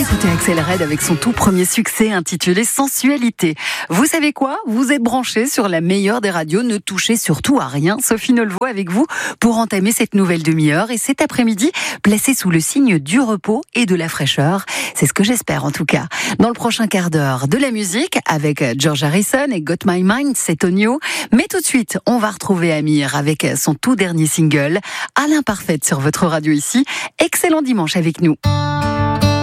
C'était Axel Red avec son tout premier succès intitulé Sensualité. Vous savez quoi? Vous êtes branchés sur la meilleure des radios, ne touchez surtout à rien. Sophie Nolvo avec vous pour entamer cette nouvelle demi-heure et cet après-midi, placé sous le signe du repos et de la fraîcheur. C'est ce que j'espère en tout cas. Dans le prochain quart d'heure, de la musique avec George Harrison et Got My Mind, c'est Tonio. Mais tout de suite, on va retrouver Amir avec son tout dernier single, À l'imparfaite sur votre radio ici. Excellent dimanche avec nous.